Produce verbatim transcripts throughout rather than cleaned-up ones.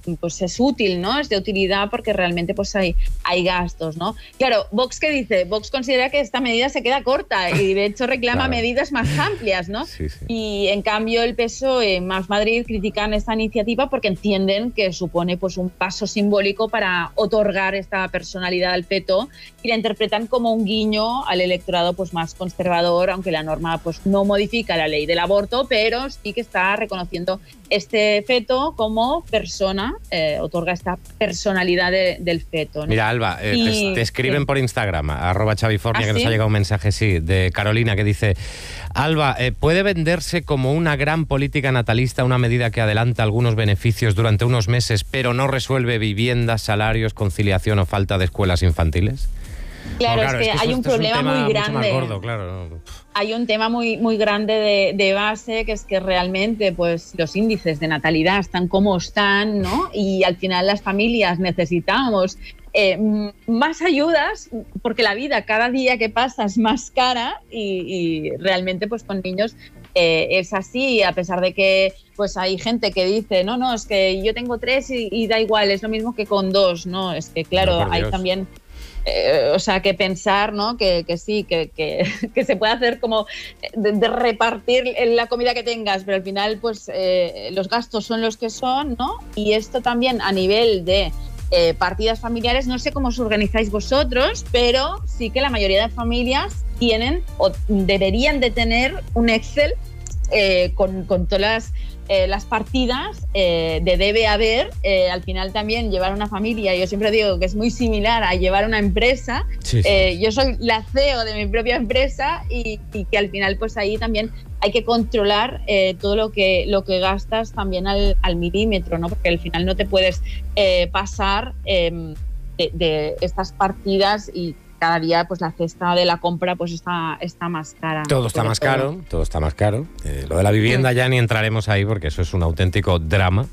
pues es útil, ¿no? Es de utilidad porque realmente pues hay, hay gastos, ¿no? Claro, Vox, ¿qué dice? Vox considera que esta medida se queda corta y de hecho reclama claro. medidas más amplias, ¿no? Sí, sí. Y en cambio el P S O E más Madrid critican esta iniciativa porque entienden que supone pues un paso simbólico para otorgar esta personalidad al feto y la interpretan como un guiño al electorado pues más conservador, aunque la norma pues no modifica la ley del aborto, pero sí que está reconociendo este feto como persona, eh, otorga esta personalidad de, del feto, ¿no? Mira, Alba, eh, y, te, te escriben sí. por Instagram, arroba Chavifornia, ¿Ah, que sí? nos ha llegado un mensaje, sí, de Carolina, que dice: Alba, eh, ¿puede venderse como una gran política natalista una medida que adelanta algunos beneficios durante unos meses, pero no resuelve viviendas, salarios, conciliación o falta de escuelas infantiles? Claro, no, claro es que es que hay eso, un problema es un muy grande. Más gordo, claro. Hay un tema muy, muy grande de, de base, que es que realmente pues, los índices de natalidad están como están, ¿no? Y al final las familias necesitamos eh, más ayudas, porque la vida cada día que pasa es más cara y, y realmente pues, con niños eh, es así, a pesar de que pues, hay gente que dice, no, no, es que yo tengo tres y, y da igual, es lo mismo que con dos, ¿no? Es que claro, no, hay también... Eh, o sea, que pensar, ¿no? Que, que sí, que, que, que se puede hacer como de, de repartir la comida que tengas, pero al final, pues, eh, los gastos son los que son, ¿no? Y esto también a nivel de eh, partidas familiares, no sé cómo os organizáis vosotros, pero sí que la mayoría de familias tienen o deberían de tener un Excel eh, con, con todas las... Eh, las partidas eh, de debe haber, eh, al final también llevar una familia, yo siempre digo que es muy similar a llevar una empresa, sí, sí. Eh, yo soy la C E O de mi propia empresa y, y que al final pues ahí también hay que controlar eh, todo lo que, lo que gastas también al, al milímetro, ¿no? Porque al final no te puedes eh, pasar eh, de, de estas partidas y cada día pues la cesta de la compra pues está, está más cara. Todo está más todo. caro, todo está más caro. Eh, lo de la vivienda sí. ya ni entraremos ahí porque eso es un auténtico drama,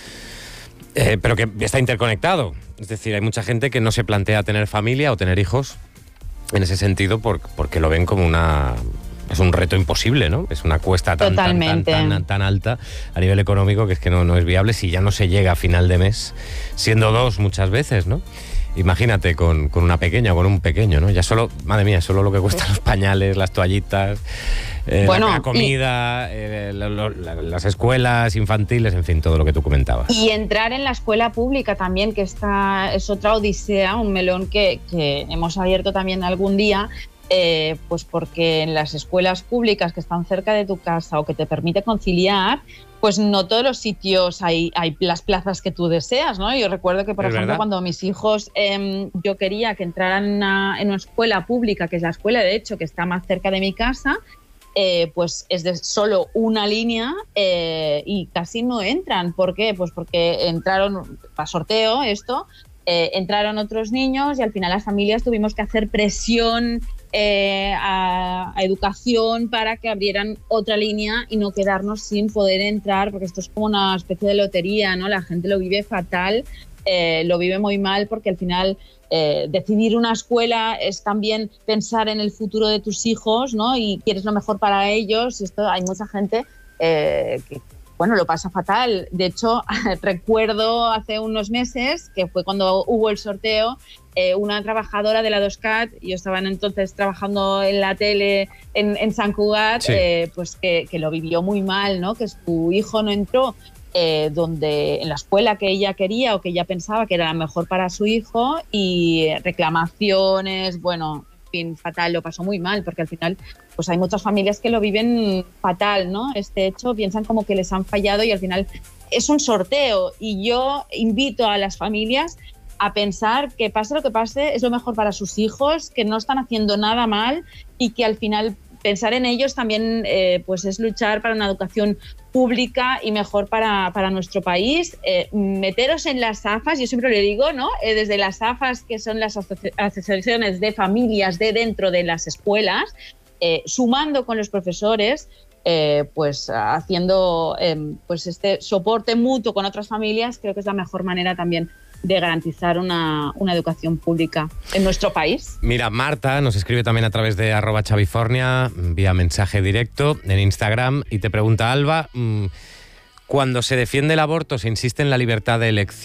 eh, pero que está interconectado. Es decir, hay mucha gente que no se plantea tener familia o tener hijos en ese sentido por, porque lo ven como una... Es un reto imposible, ¿no? Es una cuesta tan, tan, tan, tan, tan alta a nivel económico que es que no, no es viable si ya no se llega a final de mes, siendo dos muchas veces, ¿no? Imagínate con, con una pequeña o con un pequeño, ¿no? Ya solo, madre mía, solo lo que cuestan los pañales, las toallitas, eh, bueno, la, la comida, y... eh, lo, lo, la, las escuelas infantiles, en fin, todo lo que tú comentabas. Y entrar en la escuela pública también, que esta es otra odisea, un melón que, que hemos abierto también algún día, eh, pues porque en las escuelas públicas que están cerca de tu casa o que te permite conciliar, pues no todos los sitios hay, hay las plazas que tú deseas, ¿no? Yo recuerdo que, por ejemplo, verdad? cuando mis hijos, eh, yo quería que entraran en una, en una escuela pública, que es la escuela, de hecho, que está más cerca de mi casa, eh, pues es de solo una línea eh, y casi no entran. ¿Por qué? Pues porque entraron, para sorteo esto, eh, entraron otros niños y al final las familias tuvimos que hacer presión Eh, a, a educación para que abrieran otra línea y no quedarnos sin poder entrar, porque esto es como una especie de lotería, ¿no? La gente lo vive fatal, eh, lo vive muy mal, porque al final eh, decidir una escuela es también pensar en el futuro de tus hijos, ¿no? Y quieres lo mejor para ellos. Esto hay mucha gente eh, que bueno, lo pasa fatal. De hecho, recuerdo hace unos meses, que fue cuando hubo el sorteo, eh, una trabajadora de la dos C A T, yo estaba entonces trabajando en la tele en, en Sant Cugat, sí. eh, pues que, que lo vivió muy mal, ¿no? Que su hijo no entró eh, donde, en la escuela que ella quería o que ella pensaba que era la mejor para su hijo, y reclamaciones, bueno... fatal, lo pasó muy mal, porque al final pues hay muchas familias que lo viven fatal, ¿no? Este hecho, piensan como que les han fallado y al final es un sorteo, y yo invito a las familias a pensar que pase lo que pase es lo mejor para sus hijos, que no están haciendo nada mal y que al final pensar en ellos también eh, pues es luchar para una educación pública y mejor para, para nuestro país. Eh, meteros en las A F As, yo siempre le digo, ¿no? Eh, desde las A F As, que son las asociaciones de familias de dentro de las escuelas, eh, sumando con los profesores, eh, pues haciendo eh, pues este soporte mutuo con otras familias, creo que es la mejor manera también de garantizar una, una educación pública en nuestro país. Mira, Marta nos escribe también a través de arroba Chavifornia, vía mensaje directo en Instagram, y te pregunta: Alba, cuando se defiende el aborto se insiste en la libertad de elección.